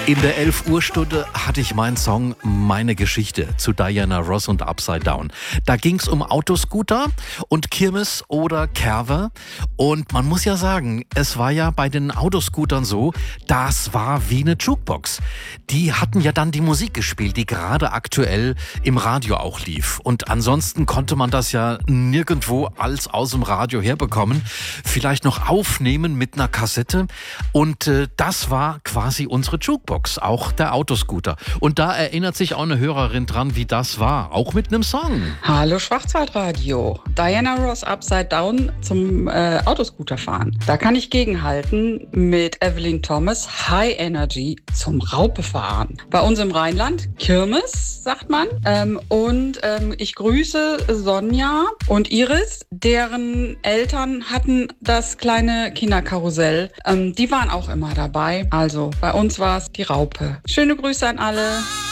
In der 11 Uhr Stunde hatte ich meinen Song Meine Geschichte zu Diana Ross und Upside Down. Da ging es um Autoscooter und Kirmes oder Kerwe. Und man muss ja sagen, es war ja bei den Autoscootern so, das war wie eine Jukebox. Die hatten ja dann die Musik gespielt, die gerade aktuell im Radio auch lief. Und ansonsten konnte man das ja nirgendwo als aus dem Radio herbekommen. Vielleicht noch aufnehmen mit einer Kassette. Und das war quasi unsere Jukebox. Auch der Autoscooter. Und da erinnert sich auch eine Hörerin dran, wie das war. Auch mit einem Song. Hallo Schwarzwaldradio. Diana Ross Upside Down zum Autoscooter fahren. Da kann ich gegenhalten mit Evelyn Thomas High Energy zum Raupe fahren. Bei uns im Rheinland Kirmes, sagt man. Ich grüße Sonja und Iris, deren Eltern hatten das kleine Kinderkarussell. Die waren auch immer dabei. Also bei uns war es die Raupe. Schöne Grüße an alle.